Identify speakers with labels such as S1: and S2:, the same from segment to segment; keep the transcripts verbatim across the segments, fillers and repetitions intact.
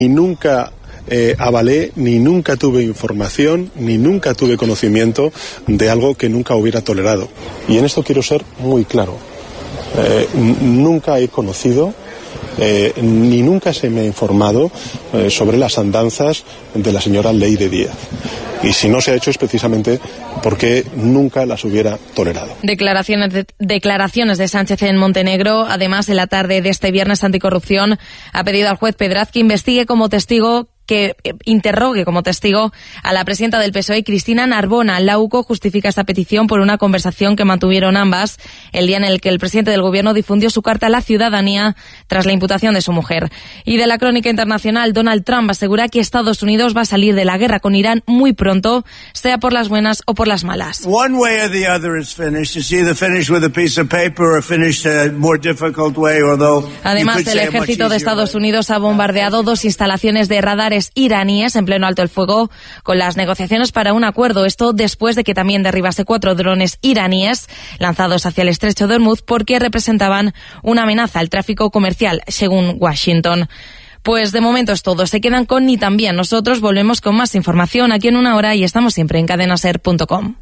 S1: Y nunca eh, avalé, ni nunca tuve información, ni nunca tuve conocimiento de algo que nunca hubiera tolerado. Y en esto quiero ser muy claro. Eh, nunca he conocido, eh, ni nunca se me ha informado eh, sobre las andanzas de la señora Leire Díaz. Y si no se ha hecho es precisamente porque nunca las hubiera tolerado.
S2: Declaraciones de, declaraciones de Sánchez en Montenegro. Además, en la tarde de este viernes, Anticorrupción ha pedido al juez Pedraz que investigue como testigo que interrogue como testigo a la presidenta del P S O E, Cristina Narbona. La U C O justifica esta petición por una conversación que mantuvieron ambas el día en el que el presidente del gobierno difundió su carta a la ciudadanía tras la imputación de su mujer. Y de la crónica internacional, Donald Trump asegura que Estados Unidos va a salir de la guerra con Irán muy pronto, sea por las buenas o por las malas.
S3: One way or the other is finished. It's either finished with a piece of paper or finished a more difficult way, although
S2: Además, el ejército de Estados Unidos ha bombardeado dos instalaciones de radares iraníes en pleno alto el fuego con las negociaciones para un acuerdo. Esto después de que también derribase cuatro drones iraníes lanzados hacia el estrecho de Hormuz porque representaban una amenaza al tráfico comercial, según Washington. Pues de momento es todo. Se quedan con Ni También. Nosotros volvemos con más información aquí en una hora y estamos siempre en cadena ser punto com.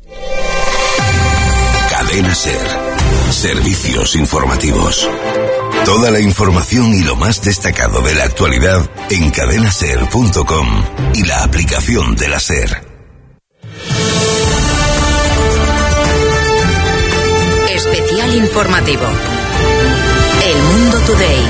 S4: Cadena Ser. Servicios informativos. Toda la información y lo más destacado de la actualidad en cadena ser punto com y la aplicación de la SER.
S5: Especial informativo. El Mundo Today.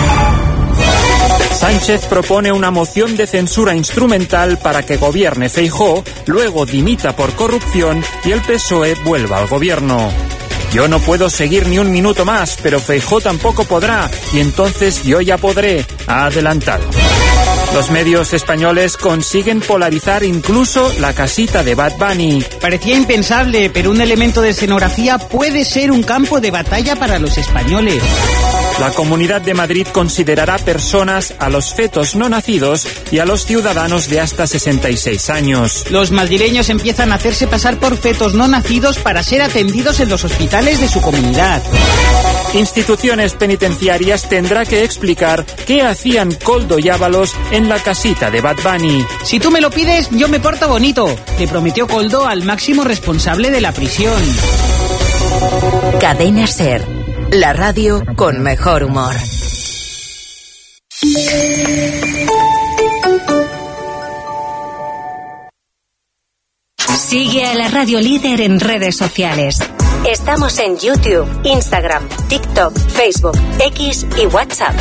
S6: Sánchez propone una moción de censura instrumental para que gobierne Feijóo, luego dimita por corrupción y el P S O E vuelva al gobierno. Yo no puedo seguir ni un minuto más, pero Feijóo tampoco podrá, y entonces yo ya podré, ha adelantado. Los medios españoles consiguen polarizar incluso la casita de Bad Bunny.
S7: Parecía impensable, pero un elemento de escenografía puede ser un campo de batalla para los españoles.
S6: La Comunidad de Madrid considerará personas a los fetos no nacidos y a los ciudadanos de hasta sesenta y seis años.
S7: Los madrileños empiezan a hacerse pasar por fetos no nacidos para ser atendidos en los hospitales de su comunidad.
S6: Instituciones penitenciarias tendrá que explicar qué hacían Koldo y Ábalos en la casita de Bad Bunny.
S7: Si tú me lo pides, yo me porto bonito, le prometió Koldo al máximo responsable de la prisión.
S5: Cadena Ser, la radio con mejor humor. Sigue a la radio líder en redes sociales. Estamos en YouTube, Instagram, TikTok, Facebook, X y WhatsApp.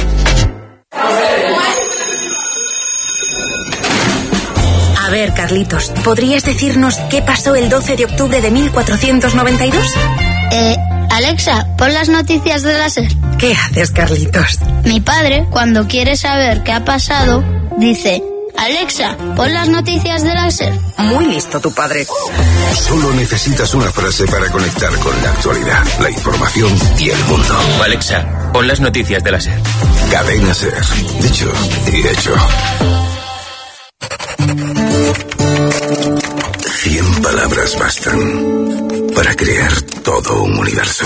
S5: A ver, Carlitos, ¿podrías decirnos qué pasó el doce de octubre de mil cuatrocientos noventa y dos?
S8: Eh, Alexa, pon las noticias de la SER.
S5: ¿Qué haces, Carlitos?
S8: Mi padre, cuando quiere saber qué ha pasado, dice: Alexa, pon las noticias de la SER.
S5: Muy listo tu padre.
S4: Solo necesitas una frase para conectar con la actualidad, la información y el mundo.
S9: Alexa, pon las noticias de la SER.
S4: Cadena SER. Dicho y hecho. Cien palabras bastan para crear todo un universo.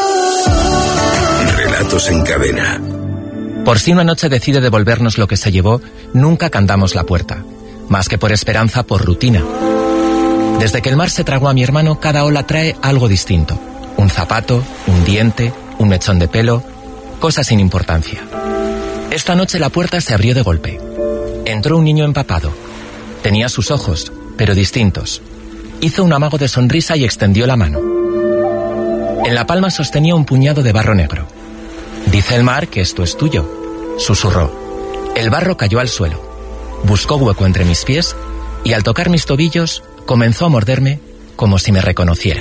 S4: Relatos en cadena.
S10: Por si una noche decide devolvernos lo que se llevó, nunca cantamos la puerta. Más que por esperanza, por rutina. Desde que el mar se tragó a mi hermano, cada ola trae algo distinto. Un zapato, un diente, un mechón de pelo, cosas sin importancia. Esta noche la puerta se abrió de golpe. Entró un niño empapado. Tenía sus ojos, pero distintos. Hizo un amago de sonrisa y extendió la mano. En la palma sostenía un puñado de barro negro. Dice el mar que esto es tuyo, susurró. El barro cayó al suelo. Buscó hueco entre mis pies y al tocar mis tobillos comenzó a morderme como si me reconociera.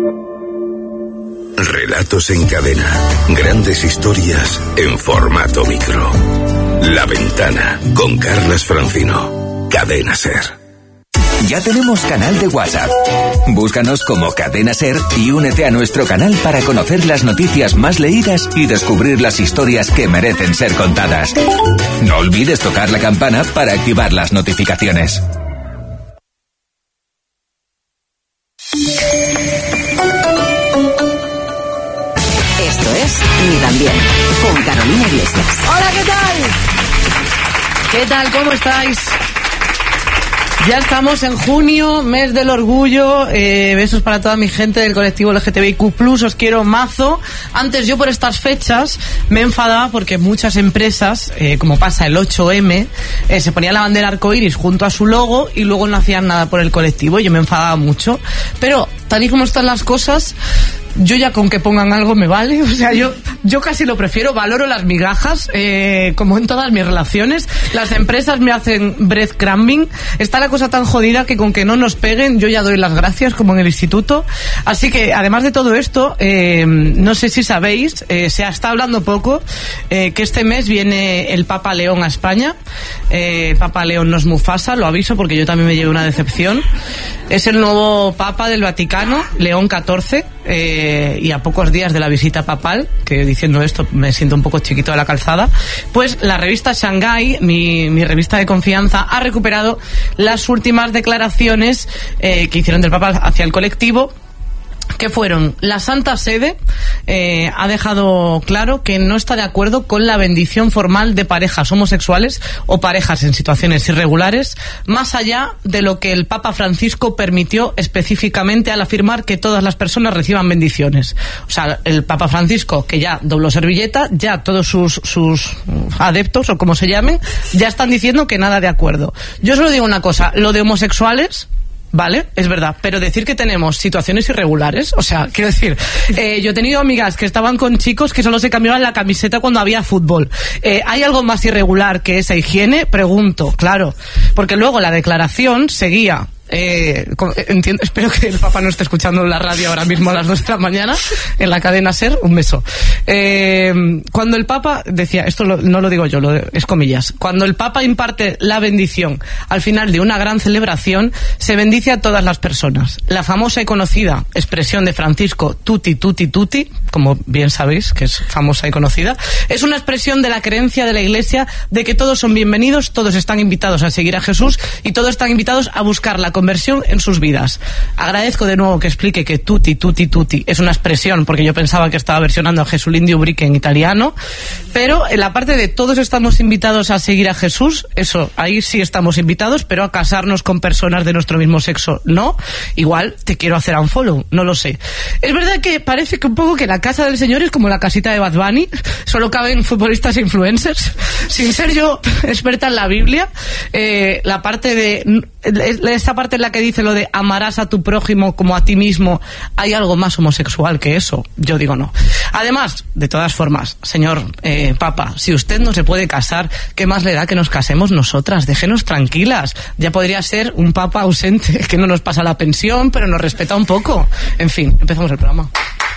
S4: Relatos en cadena. Grandes historias en formato micro. La Ventana con Carlas Francino. Cadena Ser.
S11: Ya tenemos canal de WhatsApp. Búscanos como Cadena Ser y únete a nuestro canal para conocer las noticias más leídas y descubrir las historias que merecen ser contadas. No olvides tocar la campana para activar las notificaciones.
S5: Esto es Ni También, con Carolina Iglesias.
S12: Hola, ¿qué tal? ¿Qué tal? ¿Cómo estáis? Ya estamos en junio, mes del orgullo. Eh, besos para toda mi gente del colectivo L G T B I Q plus, os quiero mazo. Antes, yo por estas fechas me enfadaba porque muchas empresas, eh, como pasa el ocho eme, eh, se ponía la bandera arcoiris junto a su logo y luego no hacían nada por el colectivo. Yo me enfadaba mucho. Pero, tal y como están las cosas, yo ya con que pongan algo me vale. O sea, yo yo casi lo prefiero, valoro las migajas, eh, como en todas mis relaciones. Las empresas me hacen breadcrumbing. Está la cosa tan jodida que con que no nos peguen yo ya doy las gracias, como en el instituto. Así que, además de todo esto, eh, no sé si sabéis, eh, se está hablando poco, eh, que este mes viene el Papa León a España. eh, Papa León no es Mufasa, lo aviso porque yo también me llevé una decepción. Es el nuevo Papa del Vaticano, León catorce, eh, y a pocos días de la visita papal, que diciendo esto me siento un poco chiquito de la calzada, pues la revista Shanghai, mi, mi revista de confianza, ha recuperado las últimas declaraciones eh, que hicieron del Papa hacia el colectivo, que fueron: la Santa Sede eh, ha dejado claro que no está de acuerdo con la bendición formal de parejas homosexuales o parejas en situaciones irregulares, más allá de lo que el Papa Francisco permitió específicamente al afirmar que todas las personas reciban bendiciones. O sea, el Papa Francisco, que ya dobló servilleta, ya todos sus, sus adeptos, o como se llamen, ya están diciendo que nada de acuerdo. Yo solo digo una cosa: lo de homosexuales, vale, es verdad, pero decir que tenemos situaciones irregulares, o sea, quiero decir, eh, yo he tenido amigas que estaban con chicos que solo se cambiaban la camiseta cuando había fútbol. Eh, ¿hay algo más irregular que esa higiene? Pregunto, claro, porque luego la declaración seguía. Eh, entiendo, espero que el Papa no esté escuchando la radio ahora mismo a las dos de la mañana en la cadena SER. Un beso. Eh, cuando el Papa decía, esto lo, no lo digo yo, lo, es comillas, cuando el Papa imparte la bendición al final de una gran celebración, se bendice a todas las personas. La famosa y conocida expresión de Francisco, tutti, tutti, tutti, como bien sabéis que es famosa y conocida, es una expresión de la creencia de la Iglesia de que todos son bienvenidos, todos están invitados a seguir a Jesús y todos están invitados a buscar la conversión en sus vidas. Agradezco de nuevo que explique que tutti, tutti, tutti es una expresión, porque yo pensaba que estaba versionando a Jesulín Ubrique en italiano, pero en la parte de todos estamos invitados a seguir a Jesús, eso, ahí sí estamos invitados, pero a casarnos con personas de nuestro mismo sexo, no. Igual te quiero hacer unfollow, no lo sé. Es verdad que parece que un poco que la casa del Señor es como la casita de Bad Bunny, solo caben futbolistas e influencers. Sin ser yo experta en la Biblia, eh, la parte de esta parte en la que dice lo de amarás a tu prójimo como a ti mismo, ¿hay algo más homosexual que eso? Yo digo no. Además, de todas formas, señor eh, Papa, si usted no se puede casar, ¿qué más le da que nos casemos nosotras? Déjenos tranquilas. Ya podría ser un Papa ausente, que no nos pasa la pensión, pero nos respeta un poco. En fin, empezamos el programa.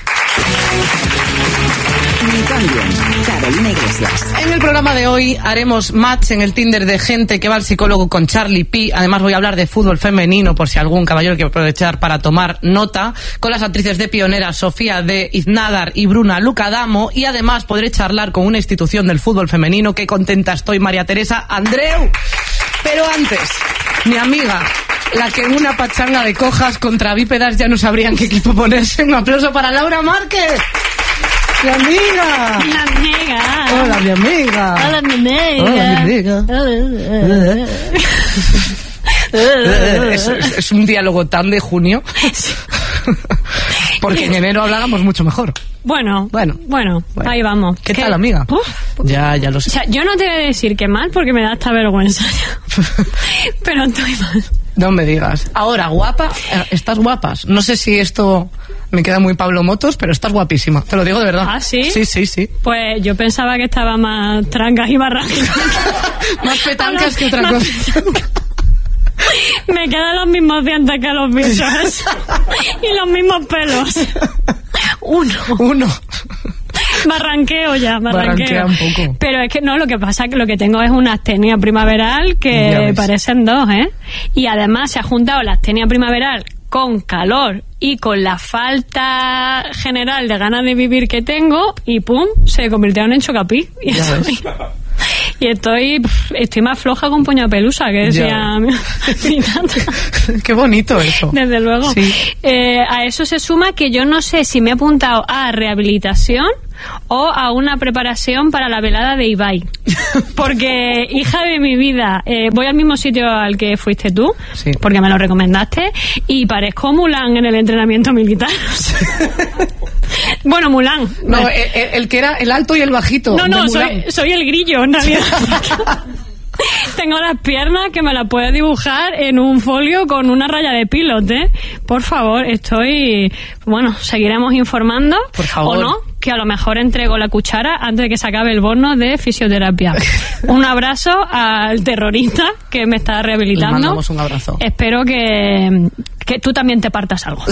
S13: Carolina Iglesias.
S12: En el programa de hoy haremos match en el Tinder de gente que va al psicólogo con Charlie P. Además voy a hablar de fútbol femenino por si algún caballero quiere aprovechar para tomar nota, con las actrices de Pionera Sofía de Iznadar y Bruna Lucadamo, y además podré charlar con una institución del fútbol femenino. Qué contenta estoy, María Teresa Andreu. Pero antes, mi amiga, la que en una pachanga de cojas contra bípedas ya no sabrían qué equipo ponerse. Un aplauso para Laura Márquez. ¡Mi amiga!
S14: ¡Mi amiga!
S12: ¡Hola, mi amiga!
S14: ¡Hola, mi amiga!
S12: ¡Hola, mi amiga! es, es, es un diálogo tan de junio. Porque en enero hablábamos mucho mejor.
S14: Bueno, bueno, bueno, bueno. Ahí vamos.
S12: ¿Qué, ¿Qué tal, amiga? Uf, ya, ya lo sé.
S14: O sea, yo no te voy a decir que mal porque me da hasta vergüenza. Pero estoy mal.
S12: No me digas. Ahora, guapa, estás guapas. No sé si esto me queda muy Pablo Motos, pero estás guapísima. Te lo digo de verdad.
S14: ¿Ah, sí?
S12: Sí, sí, sí.
S14: Pues yo pensaba que estaba más trancas y barrancas.
S12: Más petancas que otra cosa.
S14: Me quedan los mismos dientes que los bichos. Y los mismos pelos. Uno.
S12: Uno.
S14: Barranqueo ya, barranqueo.
S12: Barranquea un poco.
S14: Pero es que no, lo que pasa es que lo que tengo es una astenia primaveral que parecen dos, ¿eh? Y además se ha juntado la astenia primaveral con calor y con la falta general de ganas de vivir que tengo, y pum, se convirtieron en chocapí. Y estoy, y estoy estoy más floja con puño pelusa, que decía mi, mi tata.
S12: Qué bonito eso.
S14: Desde luego.
S12: Sí.
S14: Eh, a eso se suma que yo no sé si me he apuntado a rehabilitación o a una preparación para la velada de Ibai. Porque, hija de mi vida, eh, voy al mismo sitio al que fuiste tú, sí, porque me lo recomendaste, y parezco Mulan en el entrenamiento militar. Bueno, Mulan.
S12: No, el, el que era el alto y el bajito.
S14: No, no, soy, soy el grillo, en realidad. Tengo las piernas que me las puedes dibujar en un folio con una raya de pilote. Por favor, estoy... Bueno, seguiremos informando.
S12: Por favor.
S14: O no, que a lo mejor entrego la cuchara antes de que se acabe el bono de fisioterapia. Un abrazo al terrorista que me está rehabilitando.
S12: Le mandamos un abrazo.
S14: Espero que, que tú también te partas algo.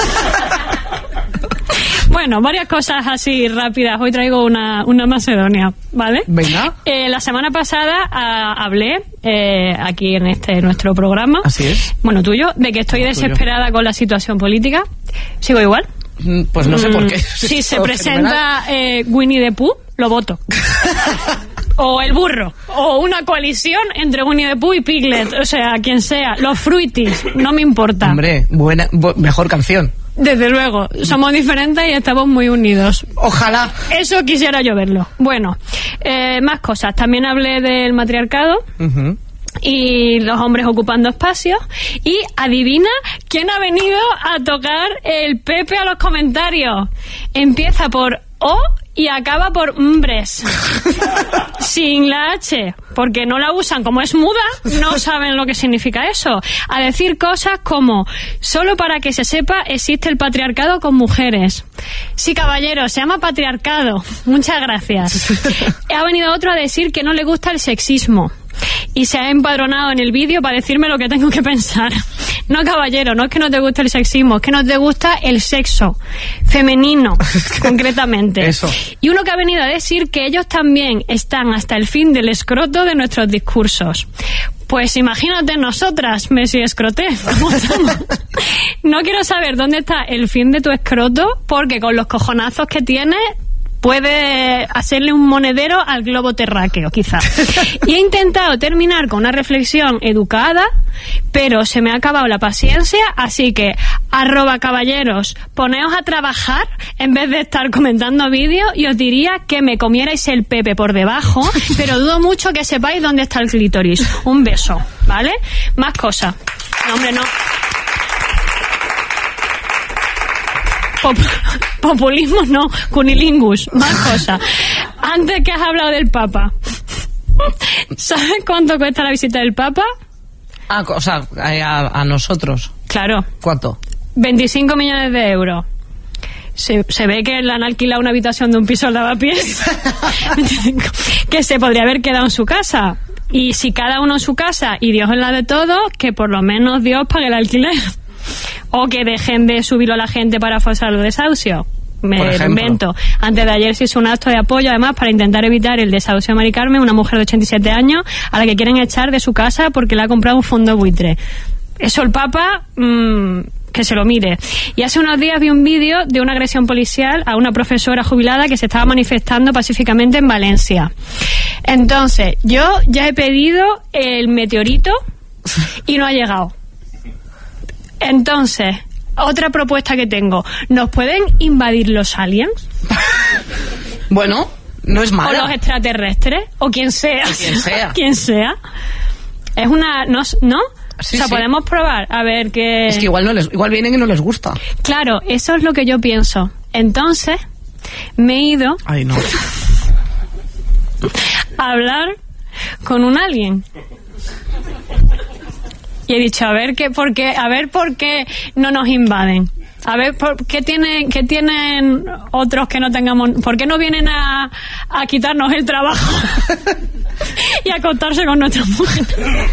S14: Bueno, varias cosas así rápidas. Hoy traigo una, una Macedonia, ¿vale?
S12: Venga.
S14: Eh, la semana pasada a, hablé eh, aquí en este nuestro programa.
S12: Así es.
S14: Bueno, tuyo, de que estoy desesperada tuyo. Con la situación política. ¿Sigo igual?
S12: Pues no sé por qué.
S14: Si se presenta eh, Winnie the Pooh, lo voto. O el burro. O una coalición entre Winnie the Pooh y Piglet. O sea, quien sea. Los Fruities. No me importa.
S12: Hombre, buena, bu- mejor canción.
S14: Desde luego, somos diferentes y estamos muy unidos.
S12: Ojalá.
S14: Eso quisiera yo verlo. Bueno, eh, más cosas. También hablé del matriarcado. Uh-huh. Y los hombres ocupando espacios. Y adivina quién ha venido a tocar el Pepe a los comentarios. Empieza por O y acaba por hombres. Sin la H, porque no la usan, como es muda, no saben lo que significa eso. A decir cosas como: solo para que se sepa, existe el patriarcado con mujeres. Sí, caballero, se llama patriarcado. Muchas gracias. Ha venido otro a decir que no le gusta el sexismo. Y se ha empadronado en el vídeo para decirme lo que tengo que pensar. No, caballero, no es que no te guste el sexismo, es que no te gusta el sexo femenino, concretamente.
S12: Eso.
S14: Y uno que ha venido a decir que ellos también están hasta el fin del escroto de nuestros discursos. Pues imagínate nosotras, Messi Escroté, ¿cómo estamos? No quiero saber dónde está el fin de tu escroto, porque con los cojonazos que tienes puede hacerle un monedero al globo terráqueo, quizá. Y he intentado terminar con una reflexión educada, pero se me ha acabado la paciencia, así que, arroba caballeros, poneos a trabajar en vez de estar comentando vídeos, y os diría que me comierais el Pepe por debajo, pero dudo mucho que sepáis dónde está el clítoris. Un beso, ¿vale? Más cosas. No, hombre, no. Pop- populismo no, cunilingus, más cosas. Antes que has hablado del Papa, ¿sabes cuánto cuesta la visita del Papa?
S12: Ah, o sea, a, a nosotros.
S14: Claro.
S12: ¿Cuánto?
S14: veinticinco millones de euros. Se, se ve que le han alquilado una habitación de un piso al lavapiés que se podría haber quedado en su casa. Y si cada uno en su casa y Dios en la de todos, que por lo menos Dios pague el alquiler. O que dejen de subirlo a la gente para forzar los desahucios. Me lo invento. Antes de ayer se hizo un acto de apoyo, además, para intentar evitar el desahucio de Mari Carmen, una mujer de ochenta y siete años, a la que quieren echar de su casa porque le ha comprado un fondo buitre. Eso el Papa, mmm, que se lo mire. Y hace unos días vi un vídeo de una agresión policial a una profesora jubilada que se estaba manifestando pacíficamente en Valencia. Entonces, yo ya he pedido el meteorito y no ha llegado. Entonces, otra propuesta que tengo: ¿nos pueden invadir los aliens?
S12: Bueno, no es mala.
S14: O los extraterrestres, o quien sea.
S12: O quien sea.
S14: Quien sea. Es una... ¿No? ¿no?
S12: Sí,
S14: o sea,
S12: sí.
S14: podemos probar a ver qué...
S12: Es que igual, no les, igual vienen y no les gusta.
S14: Claro, eso es lo que yo pienso. Entonces, me he ido...
S12: Ay, no.
S14: A hablar con un alien. Y he dicho, a ver qué, por qué, a ver por qué no nos invaden. A ver por qué tienen, qué tienen otros que no tengamos, por qué no vienen a, a quitarnos el trabajo y a acostarse con nuestras mujeres.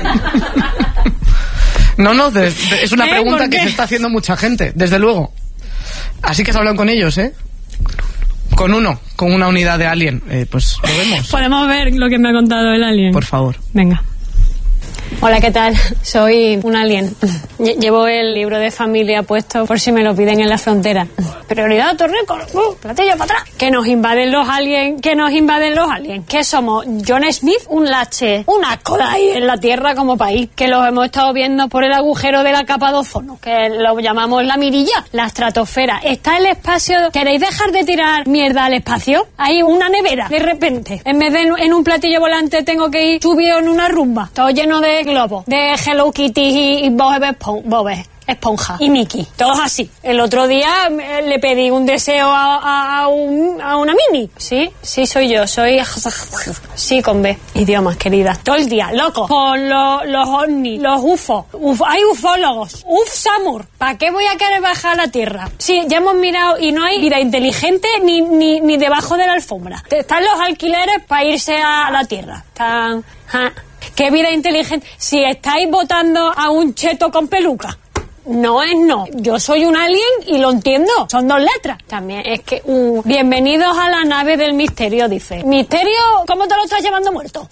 S12: No, no, de, de, es una
S14: ¿Eh?
S12: pregunta que se está haciendo mucha gente, desde luego. Así que has hablado con ellos, ¿eh? Con uno, con una unidad de alien. Eh, pues lo vemos.
S14: Podemos ver lo que me ha contado el alien.
S12: Por favor.
S14: Venga. Hola, ¿qué tal? Soy un alien. Llevo el libro de familia puesto por si me lo piden en la frontera. Prioridad Torrecos, uh, platillo para atrás. Que nos invaden los aliens, que nos invaden los aliens. ¿Qué somos? John Smith, un lache, una cola ahí en la Tierra como país. Que los hemos estado viendo por el agujero de la capa de ozono, que lo llamamos la mirilla, la estratosfera. Está el espacio. ¿Queréis dejar de tirar mierda al espacio? Hay una nevera, de repente. En vez de en un platillo volante tengo que ir subido en una rumba. Todo lleno de globos, de Hello Kitty y, y Bob Esponja. Esponja y Mickey, todos así. El otro día le pedí un deseo a, a, a, un, a una mini. Sí, sí soy yo, soy... Sí, con B. Idiomas, querida. Todo el día, loco. Con lo, los ovnis, los U F O. Uf, hay ufólogos. Uf, Samur. ¿Para qué voy a querer bajar a la Tierra? Sí, ya hemos mirado y no hay vida inteligente ni, ni, ni debajo de la alfombra. Están los alquileres para irse a la Tierra. Están... Ja. ¿Qué vida inteligente? Si estáis votando a un cheto con peluca. No es no. Yo soy un alien y lo entiendo. Son dos letras. También es que... Uh, bienvenidos a la nave del misterio, dice. ¿Misterio? ¿Cómo te lo estás llevando muerto?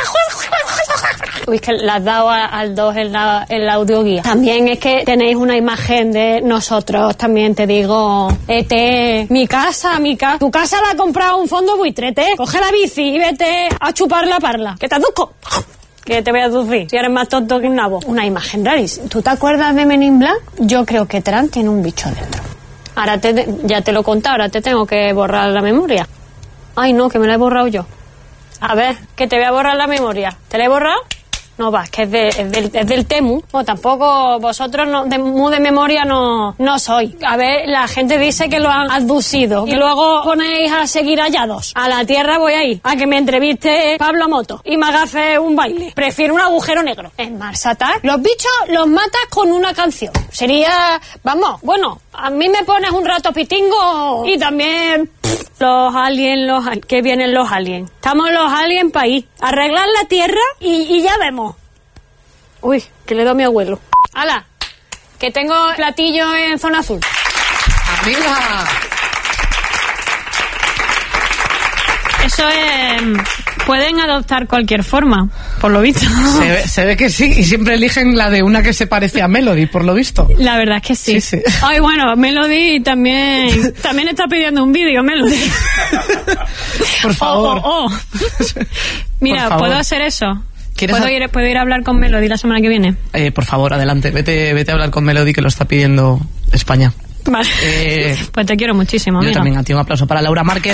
S14: Uy, es que le has dado a, al dos en la, en la audioguía. También es que tenéis una imagen de nosotros, también te digo... E T, mi casa, mi casa... Tu casa la ha comprado un fondo buitrete. Coge la bici y vete a chupar la parla. ¿Qué te aduzco? Que te voy a aducir, si eres más tonto que un nabo. Una imagen rarísima. ¿Tú te acuerdas de Men in Black? Yo creo que Tran tiene un bicho dentro. Ahora te, ya te lo he contado, ahora te tengo que borrar la memoria. Ay, no, que me la he borrado yo. A ver, que te voy a borrar la memoria. ¿Te la he borrado? No va, es que es, de, es, del, es del Temu. Bueno, tampoco vosotros no, de, muy de memoria no, no soy. A ver, la gente dice que lo han abducido y luego ponéis a seguir hallados. A la Tierra voy a ir, a que me entreviste Pablo Moto y me agafe un baile. Prefiero un agujero negro. En Mars Attack, los bichos los matas con una canción. Sería, vamos, bueno, a mí me pones un rato pitingo y también... Pff, los aliens, los que vienen los aliens. Estamos los aliens para ir. Arreglar la Tierra y, y ya vemos. Uy, que le doy a mi abuelo. ¡Hala! Que tengo platillo en zona azul.
S12: ¡Amiga!
S14: Eso es... Pueden adoptar cualquier forma, por lo visto.
S12: Se ve, se ve que sí, y siempre eligen la de una que se parece a Melody, por lo visto.
S14: La verdad es que sí. sí, sí. Ay, bueno, Melody también también está pidiendo un vídeo, Melody.
S12: Por favor.
S14: Oh, oh, oh. Mira, por favor. ¿Puedo hacer eso? ¿Puedo
S12: a...
S14: ir, ¿Puedo ir a hablar con Melody la semana que viene?
S12: Eh, por favor, adelante. Vete, vete a hablar con Melody, que lo está pidiendo España.
S14: Vale. Eh, pues te quiero muchísimo, amigo.
S12: Yo también, a ti un aplauso para Laura Márquez.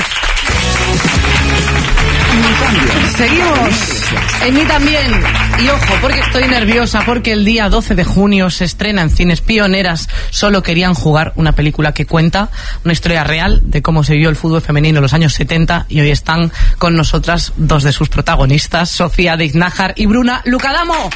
S12: Seguimos. En mí también. Y ojo, porque estoy nerviosa, porque el día doce de junio se estrena en Cines Pioneras Solo querían jugar, una película que cuenta una historia real de cómo se vivió el fútbol femenino en los años setenta, y hoy están con nosotras dos de sus protagonistas, Sofía de Iznájar y Bruna Lucadamo.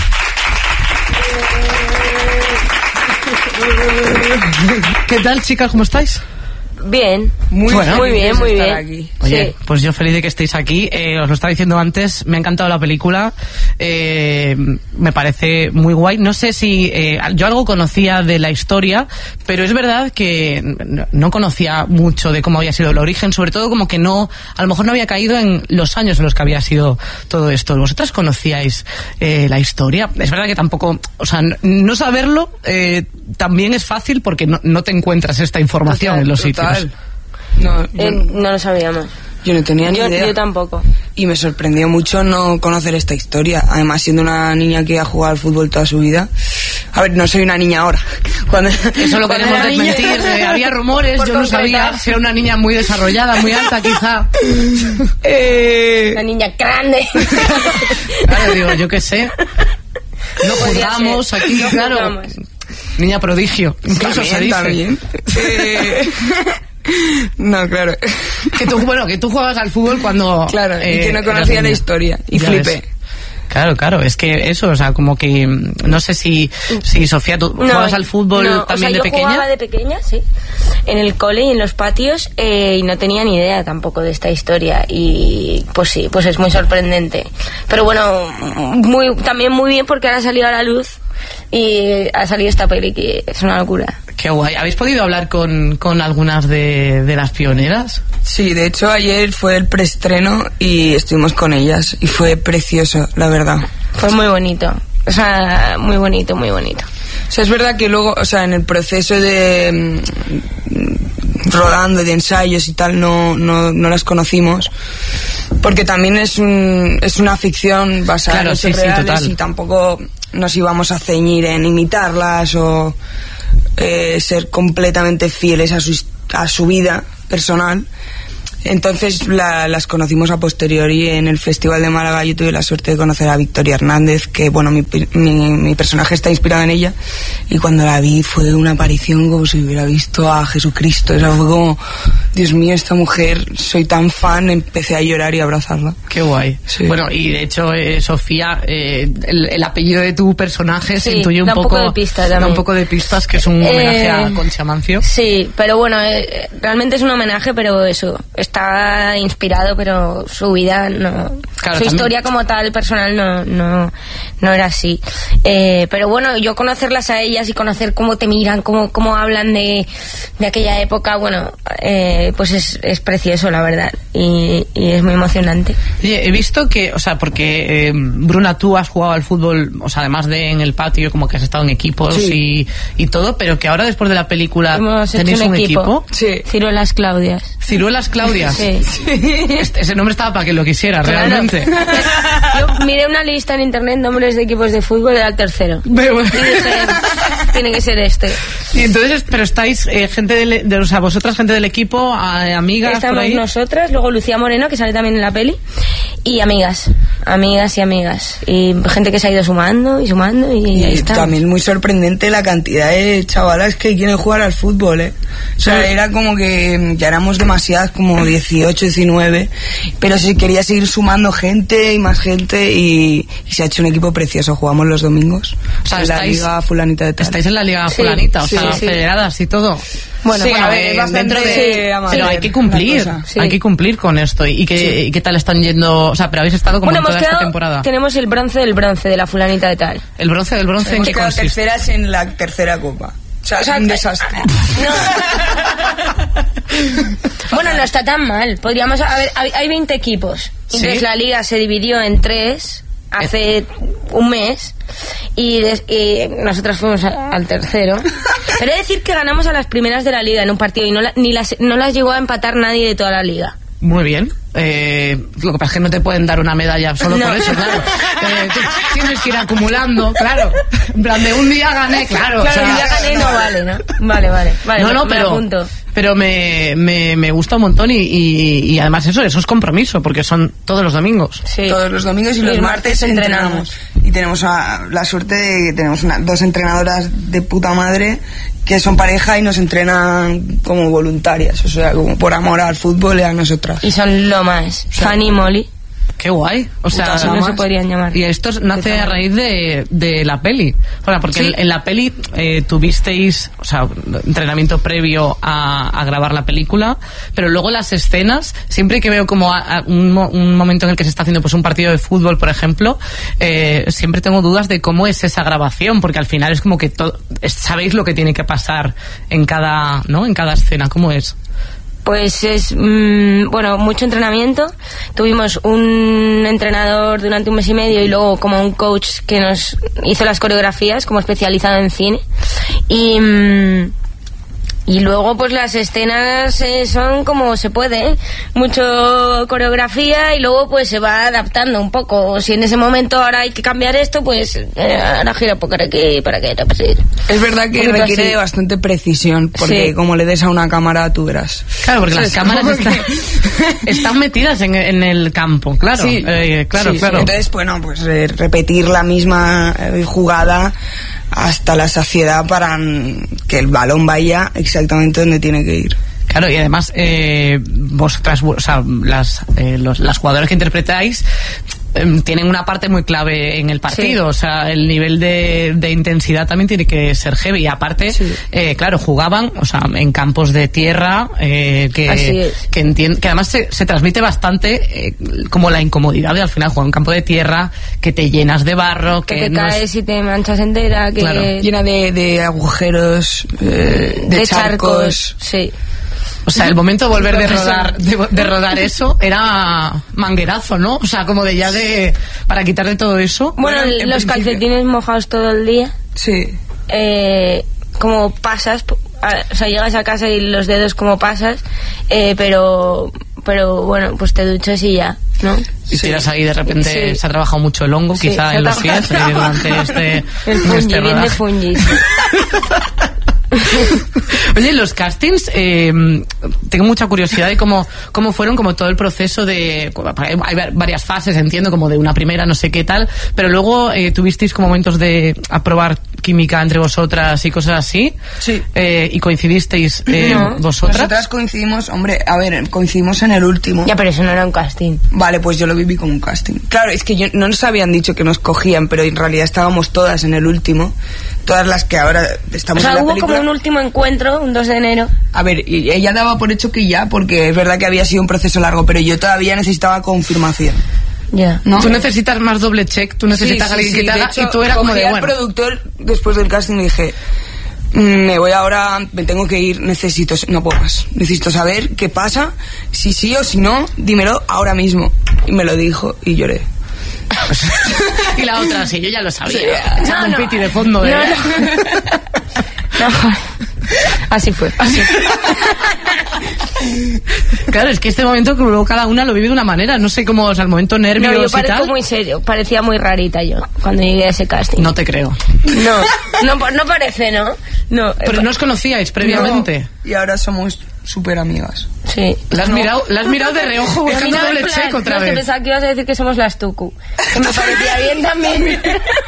S12: ¿Qué tal, chicas? ¿Cómo estáis?
S13: Bien,
S12: muy, bueno,
S13: muy bien, muy bien. Aquí.
S12: Oye,
S13: sí.
S12: Pues yo feliz de que estéis aquí. Eh, os lo estaba diciendo antes, me ha encantado la película. Eh, me parece muy guay. No sé si eh, yo algo conocía de la historia, pero es verdad que no conocía mucho de cómo había sido el origen, sobre todo como que no, a lo mejor no había caído en los años en los que había sido todo esto. ¿Vosotras conocíais eh, la historia? Es verdad que tampoco, o sea, no, no saberlo eh, también es fácil porque no, no te encuentras esta información total, en los total. sitios.
S13: No, yo, eh, no lo sabíamos.
S15: Yo no tenía ni
S13: yo,
S15: idea.
S13: Yo tampoco.
S15: Y me sorprendió mucho no conocer esta historia. Además, siendo una niña que ha jugado al fútbol toda su vida. A ver, no soy una niña ahora. Cuando,
S12: Eso lo queremos desmentir. Eh, había rumores, yo no sabía si era una niña muy desarrollada, muy alta, quizá.
S13: Eh... Una niña grande.
S12: Claro, digo, yo qué sé. No juzgamos aquí, no claro. Juzgamos. Niña prodigio. Incluso también, se dice.
S15: También. Eh... No, claro.
S12: Que tú, bueno, que tú jugabas al fútbol cuando...
S15: Claro, eh, y que no conocía la historia. Y ya flipé.
S12: Ves. Claro, claro, es que eso, o sea, como que... No sé si, si Sofía, ¿tú no, jugabas al fútbol
S13: no,
S12: también
S13: o sea,
S12: de pequeña?
S13: Yo jugaba de pequeña, sí. En el cole y en los patios, eh, y no tenía ni idea tampoco de esta historia. Y pues sí, pues es muy sorprendente. Pero bueno, muy también muy bien porque ahora ha salido a la luz y ha salido esta peli que es una locura.
S12: Qué guay. ¿Habéis podido hablar con, con algunas de, de las pioneras?
S15: Sí, de hecho ayer fue el preestreno y estuvimos con ellas y fue precioso, la verdad.
S13: Fue muy bonito. O sea, muy bonito, muy bonito.
S15: O sea, es verdad que luego, o sea, en el proceso de mmm, rodando, de ensayos y tal, no, no, no las conocimos, porque también es un es una ficción basada
S12: claro,
S15: en hechos
S12: sí,
S15: reales
S12: sí,
S15: y tampoco nos íbamos a ceñir en imitarlas o eh, ser completamente fieles a su, a su vida personal. Entonces la, las conocimos a posteriori en el Festival de Málaga. Yo tuve la suerte de conocer a Victoria Hernández, que bueno, mi, mi, mi personaje está inspirado en ella, y cuando la vi fue una aparición como si hubiera visto a Jesucristo. O sea, fue como, Dios mío, esta mujer, soy tan fan, empecé a llorar y a abrazarla.
S12: Qué guay. Sí. Bueno, y de hecho, eh, Sofía, eh, el, el apellido de tu personaje
S13: sí,
S12: se intuye un
S13: da
S12: poco,
S13: un poco de pistas también.
S12: Da un poco de pistas, que es un homenaje eh, a Concha Mancio.
S13: Sí, pero bueno, eh, realmente es un homenaje, pero eso, está inspirado, pero su vida no, claro, su también. Historia como tal personal no no no era así. Eh, pero bueno, yo conocerlas a ellas y conocer cómo te miran, cómo cómo hablan de, de aquella época, bueno, eh, pues es, es precioso, la verdad, y, y es muy emocionante.
S12: Oye, he visto que, o sea, porque eh, Bruna, tú has jugado al fútbol, o sea, además de en el patio, como que has estado en equipos sí. y, y todo, pero que ahora después de la película
S13: hemos
S12: tenéis
S13: hecho un,
S12: un
S13: equipo.
S12: equipo.
S13: Sí. Ciruelas Claudias.
S12: Ciruelas Claudias.
S13: Sí.
S12: Este, ese nombre estaba para que lo quisiera, claro. Realmente.
S13: Yo miré una lista en internet, nombres de equipos de fútbol, era el tercero.
S12: Pero,
S13: y dije, tiene que ser este.
S12: Y entonces, pero estáis, eh, gente del, de, o sea, vosotras, gente del equipo, eh, amigas,
S13: estamos
S12: por ahí.
S13: Nosotras, luego Lucía Moreno, que sale también en la peli, y amigas, amigas y amigas. Y gente que se ha ido sumando y sumando, y,
S15: y
S13: ahí está.
S15: También muy sorprendente la cantidad de chavalas que quieren jugar al fútbol, ¿eh? O sea, sí. Era como que ya éramos demasiadas, como dieciocho, diecinueve, pero se quería seguir sumando gente y más gente, y, y se ha hecho un equipo precioso. Jugamos los domingos, o sea, en la liga fulanita de tal.
S12: Estáis en la liga sí, fulanita, o sí, sea, sí. federadas y todo.
S13: Bueno,
S12: sí,
S13: bueno,
S12: a ver,
S13: es
S12: dentro de,
S13: sí,
S12: pero hay que cumplir, sí. hay que cumplir con esto. ¿Y qué, sí. qué tal están yendo? O sea, pero habéis estado como
S13: bueno,
S12: en toda
S13: quedado,
S12: esta temporada.
S13: Tenemos el bronce del bronce de la fulanita de tal.
S12: El bronce del bronce.
S15: Hemos
S12: ¿en qué
S15: quedado
S12: consiste?
S15: terceras en la tercera copa. O sea, o sea, es un desastre.
S13: No. Bueno, no está tan mal. Podríamos, a ver, hay veinte equipos. Entonces ¿sí? La liga se dividió en tres hace eh. un mes. Y, des, y nosotras fuimos a, al tercero. Pero he de decir que ganamos a las primeras de la liga en un partido y no, la, ni las, no las llegó a empatar nadie de toda la liga.
S12: Muy bien. Eh, lo que pasa es que no te pueden dar una medalla solo no. por eso, claro. Eh, tienes que ir acumulando, claro. En plan, de un día gané, claro.
S13: Claro,
S12: o sea,
S13: un día gané no vale, ¿no? Vale, vale. vale
S12: no, no,
S13: me,
S12: pero,
S13: me
S12: pero me, me, me gusta un montón y, y, y además eso, eso es compromiso, porque son todos los domingos.
S15: Sí. Todos los domingos y, y los martes entrenamos. entrenamos. Y tenemos a, la suerte de que tenemos una, dos entrenadoras de puta madre que son pareja y nos entrenan como voluntarias, o sea, como por amor al fútbol y a nosotras.
S13: Y son lo más. O sea, Fanny y Molly.
S12: Qué guay. O sea,
S13: no se podrían llamar.
S12: Y esto nace a raíz de, de la peli. Bueno, porque ¿sí? en, en la peli eh, tuvisteis, o sea, entrenamiento previo a, a grabar la película, pero luego las escenas, siempre que veo como a, a un, un momento en el que se está haciendo pues un partido de fútbol, por ejemplo, eh, siempre tengo dudas de cómo es esa grabación, porque al final es como que to, sabéis lo que tiene que pasar en cada, ¿no? En cada escena. ¿Cómo es?
S13: Pues es, mmm, bueno, mucho entrenamiento. Tuvimos un entrenador durante un mes y medio y luego como un coach que nos hizo las coreografías, como especializado en cine. Y... Mmm, Y luego pues las escenas eh, son como se puede, ¿eh? Mucho coreografía y luego pues se va adaptando un poco. Si en ese momento ahora hay que cambiar esto, pues eh, ahora gira por aquí, para que te pase.
S15: Es verdad que requiere así. de bastante precisión, porque sí. como le des a una cámara tú verás.
S12: Claro, porque las cámaras están, están metidas en, en el campo, claro.
S15: Sí.
S12: Eh, claro,
S15: sí,
S12: claro.
S15: Sí. Entonces, bueno, pues eh, repetir la misma eh, jugada hasta la saciedad para que el balón vaya exactamente donde tiene que ir.
S12: Claro, y además eh, vosotras, o sea, las, eh, los, las jugadoras que interpretáis eh, tienen una parte muy clave en el partido, sí. o sea, el nivel de, de intensidad también tiene que ser heavy, y aparte, sí. eh, claro, jugaban, o sea, en campos de tierra, eh, que, que, entien- que además se, se transmite bastante eh, como la incomodidad de al final jugar en un campo de tierra, que te llenas de barro, que,
S13: que te
S12: no
S13: caes
S12: es...
S13: y te manchas entera, que...
S15: Claro. Llena de, de agujeros, eh, de,
S13: de
S15: charcos.
S13: charcos, sí.
S12: O sea, el momento de volver de rodar, de, de rodar eso era manguerazo, ¿no? O sea, como de ya de... para quitar de todo eso.
S13: Bueno, bueno los principio. calcetines mojados todo el día.
S15: Sí.
S13: Eh, como pasas, o sea, llegas a casa y los dedos como pasas, eh, pero pero bueno, pues te duchas y ya, ¿no?
S12: Y
S13: sí.
S12: tiras ahí, de repente sí. se ha trabajado mucho el hongo,
S13: sí,
S12: quizá en los pies, eh, durante este...
S13: El fungi, este bien de fungi.
S12: Oye, los castings, eh, tengo mucha curiosidad de cómo, cómo fueron, como todo el proceso de... Hay varias fases, entiendo, como de una primera, no sé qué tal, pero luego eh, tuvisteis como momentos de aprobar química entre vosotras y cosas así.
S15: Sí.
S12: Eh, y coincidisteis eh, no, vosotras.
S15: Nosotras coincidimos, hombre, a ver, coincidimos en el último.
S13: Ya, pero eso no era un casting.
S15: Vale, pues yo lo viví como un casting. Claro, es que yo, no nos habían dicho que nos cogían, pero en realidad estábamos todas en el último. Todas las que ahora estamos
S13: o sea,
S15: en la
S13: hubo
S15: película.
S13: Como un último encuentro, un dos de enero.
S15: A ver, y ella daba por hecho que ya, porque es verdad que había sido un proceso largo, pero yo todavía necesitaba confirmación.
S13: Ya.
S12: ¿No? Tú necesitas más doble check, tú necesitas
S15: sí, sí,
S12: alguien
S15: sí,
S12: que te haga,
S15: hecho,
S12: y tú eras como de bueno.
S15: Al productor, después del casting, dije, me voy ahora, me tengo que ir, necesito, no puedo más, necesito saber qué pasa, si sí o si no, dímelo ahora mismo. Y me lo dijo y lloré.
S12: Y la otra, sí, yo ya lo sabía.
S15: Sí.
S12: Echando
S13: No,
S12: un
S13: no.
S12: piti de fondo. ¿eh?
S13: No, no. No. Así fue. Así.
S12: Claro, es que este momento que luego cada una lo vive de una manera. No sé cómo, o sea, el momento nervios
S13: No, yo
S12: y
S13: parezco
S12: tal.
S13: muy serio. Parecía muy rarita yo cuando llegué a ese casting.
S12: No te creo.
S13: No, no, no parece, ¿no? No.
S12: Pero no os conocíais previamente.
S15: No, y ahora somos súper amigas.
S13: Sí.
S12: La has,
S15: No.
S12: mirado, la has mirado de reojo buscando doble
S13: en plan,
S12: check otra
S13: no,
S12: vez.
S13: que pensaba que ibas a decir que somos las Tucu. Que me parecía bien también.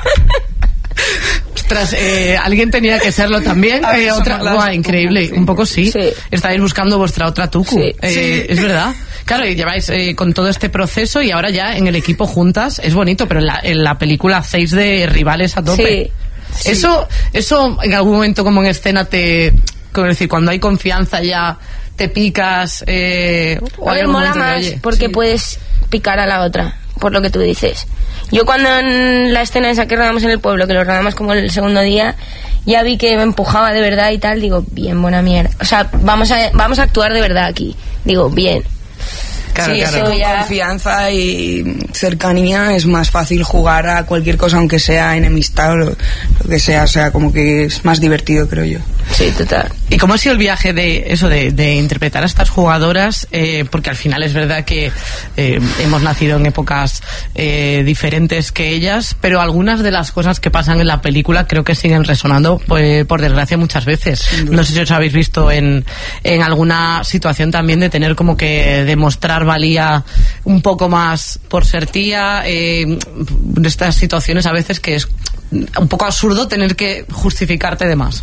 S12: Ostras, eh, alguien tenía que serlo también.
S15: A ver,
S12: Eh, otra,
S15: somos las
S12: buah, increíble.
S15: Tucu.
S12: Un poco sí.
S13: Sí.
S12: Estáis buscando vuestra otra Tucu.
S13: Sí.
S12: Eh,
S15: Sí.
S12: Es verdad. Claro, y lleváis eh, con todo este proceso y ahora ya en el equipo juntas. Es bonito, pero en la, en la película hacéis de rivales a tope.
S13: Sí. Sí.
S12: Eso, eso en algún momento como en escena te... Como decir, cuando hay confianza ya te picas... Eh, o
S13: A
S12: hay
S13: ver,
S12: algún
S13: mola
S12: momento de,
S13: más
S12: oye,
S13: porque
S12: sí.
S13: puedes picar a la otra, por lo que tú dices. Yo cuando en la escena esa que rodamos en el pueblo, que lo rodamos como el segundo día, ya vi que me empujaba de verdad y tal, digo, bien, buena mierda. O sea, vamos a, vamos a actuar de verdad aquí. Digo, bien.
S12: Claro,
S15: sí,
S12: claro.
S15: eso con
S13: ya-
S15: confianza y cercanía es más fácil jugar a cualquier cosa, aunque sea enemistad o lo, lo que sea. O sea, como que es más divertido, creo yo.
S13: Sí, total.
S12: ¿Y cómo ha sido el viaje de eso, de, de interpretar a estas jugadoras? Eh, porque al final es verdad que eh, hemos nacido en épocas eh, diferentes que ellas, pero algunas de las cosas que pasan en la película creo que siguen resonando, pues, por desgracia, muchas veces. No sé si os habéis visto en, en alguna situación también de tener como que demostrar valía un poco más por ser tía, eh, de estas situaciones a veces que es un poco absurdo tener que justificarte de más.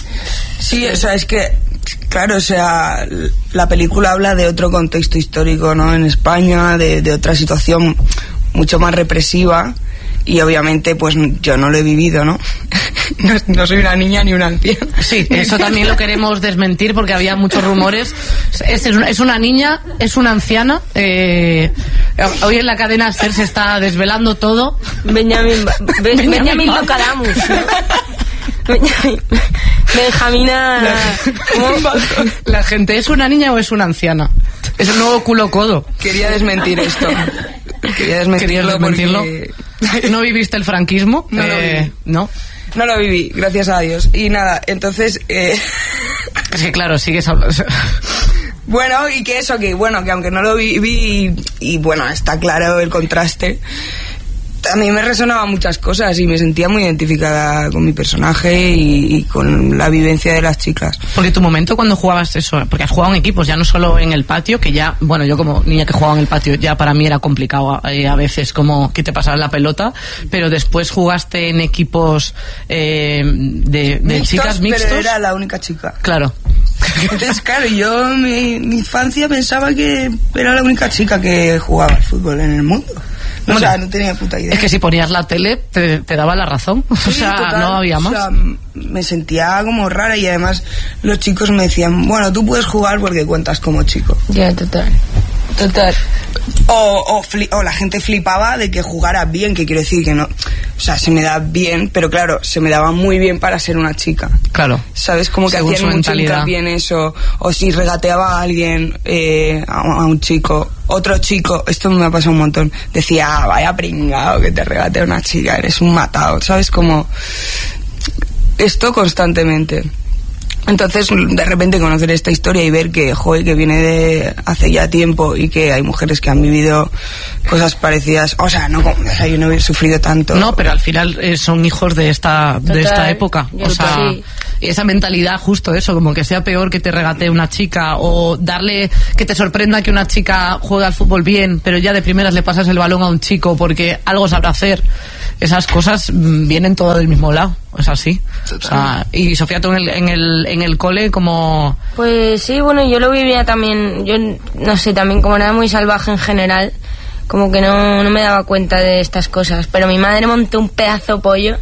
S15: Sí, o sea, es que, claro, o sea, la película habla de otro contexto histórico, ¿no? En España, de, de otra situación mucho más represiva y obviamente, pues yo no lo he vivido, ¿no? No, no soy una niña ni una anciana.
S12: Sí, eso también lo queremos desmentir porque había muchos rumores. Es, es, una, es una niña, es una anciana. Eh, hoy en la cadena SER se está desvelando todo.
S13: Benjamín, Be-
S12: Benjamín
S13: Benjamín
S12: Button.
S13: Locadamus, ¿no? Benjamín, Benjamina... ¿cómo?
S12: ¿La gente es una niña o es una anciana? Es el nuevo culo codo.
S15: Quería desmentir esto. Quería desmentirlo.
S12: ¿Querías desmentirlo?
S15: Porque...
S12: ¿No viviste el franquismo?
S15: No lo
S12: Eh,
S15: viví.
S12: ¿No?
S15: No lo viví, gracias a Dios. Y nada, entonces... Eh...
S12: Es que claro, sigues hablando.
S15: Bueno, y que eso, que bueno, que aunque no lo viví y, y bueno, está claro el contraste, también me resonaban muchas cosas y me sentía muy identificada con mi personaje y, y con la vivencia de las chicas.
S12: Porque tu momento cuando jugabas eso, porque has jugado en equipos, ya no solo en el patio, que ya, bueno, yo como niña que jugaba en el patio, ya para mí era complicado eh, a veces como que te pasara la pelota, pero después jugaste en equipos eh, de, de
S15: Mixtos,
S12: chicas mixtos.
S15: pero era la única chica.
S12: Claro.
S15: Entonces, claro, yo en mi, mi infancia pensaba que era la única chica que jugaba al fútbol en el mundo. O sea, no tenía puta idea.
S12: Es que si ponías la tele te, te daba la razón.
S15: Sí,
S12: o sea,
S15: total.
S12: no había más.
S15: O sea, me sentía como rara y además los chicos me decían, bueno, tú puedes jugar porque cuentas como chico.
S13: Ya, total.
S15: Total. O, o, fli- o la gente flipaba de que jugara bien, que quiero decir que no. O sea, se me da bien, pero claro, se me daba muy bien para ser una chica.
S12: Claro.
S15: ¿Sabes? Como que
S12: Según
S15: hacían
S12: su
S15: mucho
S12: mentalidad.
S15: hincapié en eso. O si regateaba a alguien, eh, a, a un chico, otro chico, esto me ha pasado un montón. Decía, ah, vaya pringao que te regatea una chica, eres un matado. ¿Sabes? Como esto constantemente. Entonces, de repente conocer esta historia y ver que, joder, que viene de hace ya tiempo y que hay mujeres que han vivido cosas parecidas, o sea, no, o sea, yo no he sufrido tanto.
S12: No, pero al final eh, son hijos de esta
S15: Total,
S12: de esta época.
S15: yo
S12: O sea,
S15: sí.
S12: esa mentalidad, justo eso, como que sea peor que te regatee una chica o darle, que te sorprenda que una chica juegue al fútbol bien, pero ya de primeras le pasas el balón a un chico porque algo sabrá hacer. Esas cosas mm, vienen todo del mismo lado, es así. O sea, y Sofía, tú en el, en el, en el cole, como...
S13: Pues sí, bueno, yo lo vivía también, yo no sé, también como era muy salvaje en general, como que no, no me daba cuenta de estas cosas, pero mi madre montó un pedazo pollo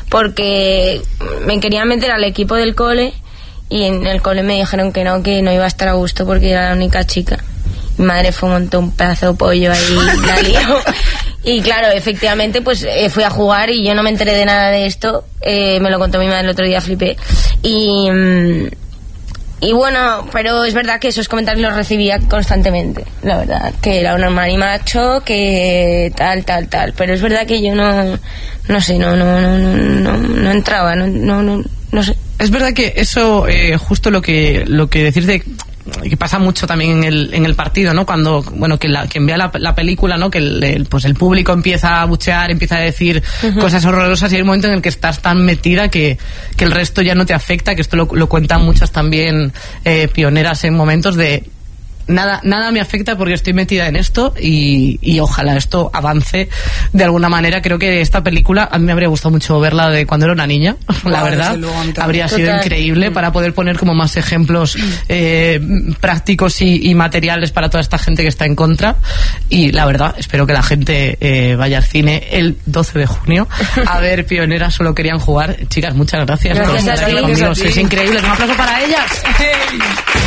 S13: porque me querían meter al equipo del cole y en el cole me dijeron que no, que no iba a estar a gusto porque era la única chica. Mi madre fue, montó un pedazo de pollo ahí, la lió. Y claro, efectivamente, pues eh, fui a jugar y yo no me enteré de nada de esto. Eh, me lo contó mi madre el otro día, flipé. Y, mm, y bueno, pero es verdad que esos comentarios los recibía constantemente, la verdad. Que era un hermano macho, que tal, tal, tal. Pero es verdad que yo no, no sé, no, no, no, no, no entraba, no, no, no, no sé.
S12: Es verdad que eso, eh, justo lo que lo que decís de que pasa mucho también en el en el partido, ¿no? Cuando, bueno, que la, quien vea la, la película, ¿no? Que el, el, pues el público empieza a buchear, empieza a decir uh-huh. cosas horrorosas y hay un momento en el que estás tan metida que, que el resto ya no te afecta, que esto lo, lo cuentan muchas también eh, pioneras en momentos de nada nada me afecta porque estoy metida en esto y, y ojalá esto avance de alguna manera. Creo que esta película a mí me habría gustado mucho verla de cuando era una niña, wow, la verdad habría Total. sido increíble para poder poner como más ejemplos eh, prácticos y, y materiales para toda esta gente que está en contra. Y la verdad espero que la gente eh, vaya al cine el doce de junio a ver Pioneras Solo Querían Jugar. Chicas, muchas gracias,
S13: gracias
S12: por estar aquí conmigo. Sois increíbles, un aplauso para ellas. Hey.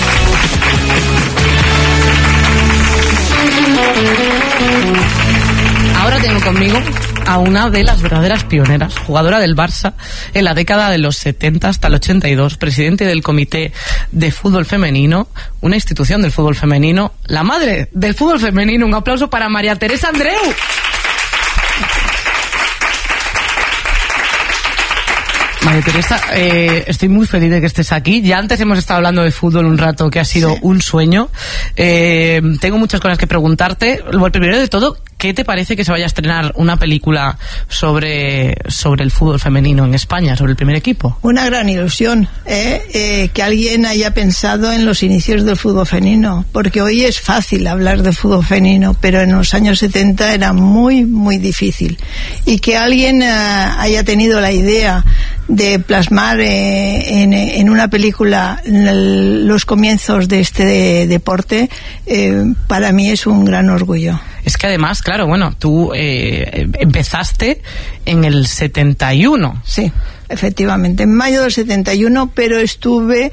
S12: Ahora tengo conmigo a una de las verdaderas pioneras, jugadora del Barça en la década de los setenta hasta el ochenta y dos, presidente del Comité de Fútbol Femenino, una institución del fútbol femenino, la madre del fútbol femenino. Un aplauso para María Teresa Andreu. María Teresa, eh, estoy muy feliz de que estés aquí. Ya antes hemos estado hablando de fútbol un rato, que ha sido sí. un sueño. Eh, tengo muchas cosas que preguntarte. Lo primero de todo, ¿qué te parece que se vaya a estrenar una película sobre, sobre el fútbol femenino en España, sobre el primer equipo?
S16: Una gran ilusión, ¿eh? Eh, que alguien haya pensado en los inicios del fútbol femenino, porque hoy es fácil hablar de fútbol femenino, pero en los años setenta era muy, muy difícil. Y que alguien eh, haya tenido la idea de plasmar eh, en, en una película el, los comienzos de este de, deporte, eh, para mí es un gran orgullo.
S12: Es que además, claro, bueno, tú eh, empezaste en el setenta y uno.
S16: Sí, efectivamente, en mayo del setenta y uno, pero estuve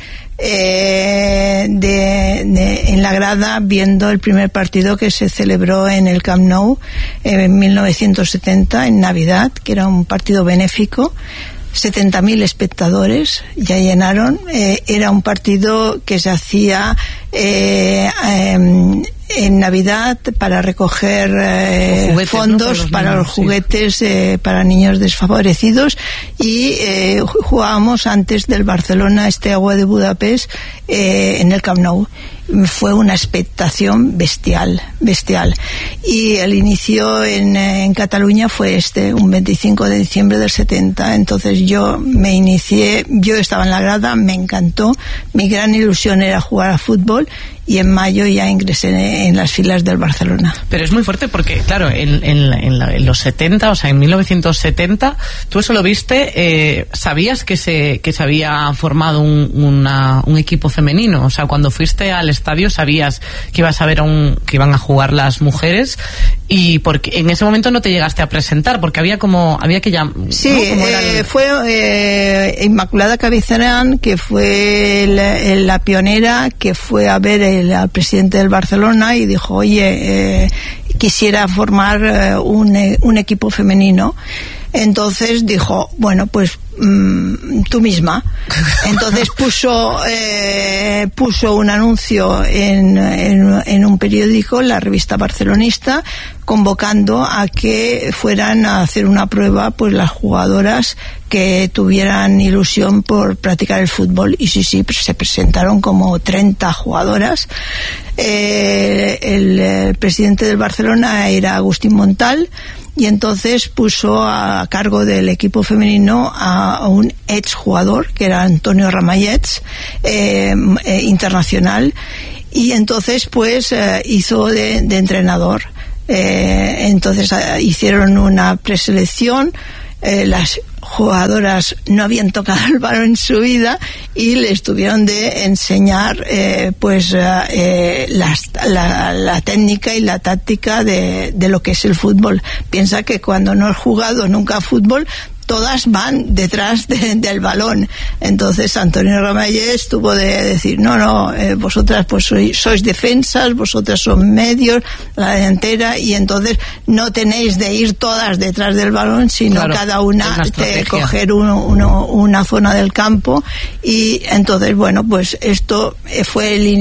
S16: eh, de, de, en la grada viendo el primer partido que se celebró en el Camp Nou eh, en mil novecientos setenta, en Navidad, que era un partido benéfico. setenta mil espectadores ya llenaron. Eh, era un partido que se hacía eh, eh, en Navidad para recoger eh, juguetes, fondos, ¿no? Para, para niños, los juguetes sí. eh, para niños desfavorecidos, y eh, jugábamos antes del Barcelona Steaua de Budapest eh, en el Camp Nou. Fue una expectación bestial, bestial. Y el inicio en, en Cataluña fue este, un veinticinco de diciembre del setenta. Entonces yo me inicié, yo estaba en la grada, me encantó. Mi gran ilusión era jugar a fútbol, y en mayo ya ingresé en las filas del Barcelona.
S12: Pero es muy fuerte porque, claro, en, en, en, la, en los setenta, o sea, en mil novecientos setenta, tú eso lo viste, eh, ¿sabías que se, que se había formado un, una, un equipo femenino? O sea, cuando fuiste al estadio sabías que ibas a ver a un, que iban a jugar las mujeres, y porque en ese momento no te llegaste a presentar, porque había como, había que ya...
S16: Sí, ¿no? eh, el... fue eh, Inmaculada Cabezarán, que fue la, la pionera, que fue a ver el, al presidente del Barcelona y dijo, oye, eh, quisiera formar eh, un, un equipo femenino. Entonces dijo, bueno, pues mmm, tú misma. Entonces puso eh, puso un anuncio en, en, en un periódico, la revista Barcelonista, convocando a que fueran a hacer una prueba pues las jugadoras que tuvieran ilusión por practicar el fútbol. Y sí, sí, se presentaron como treinta jugadoras. Eh, el, el presidente del Barcelona era Agustín Montal, y entonces puso a cargo del equipo femenino a, a un exjugador que era Antonio Ramallets, eh, eh, internacional, y entonces pues eh, hizo de, de entrenador. Eh, entonces eh, hicieron una preselección. Eh, las jugadoras no habían tocado el balón en su vida y les tuvieron de enseñar eh, pues eh, las, la, la técnica y la táctica de, de lo que es el fútbol. Piensa que cuando no has jugado nunca fútbol, todas van detrás de, del balón. Entonces Antonio Ramallés tuvo de decir, no, no, eh, vosotras pues sois, sois defensas, vosotras son medios, la delantera, y entonces no tenéis de ir todas detrás del balón, sino claro, cada una de coger uno, uno, una zona del campo. Y entonces, bueno, pues esto fue el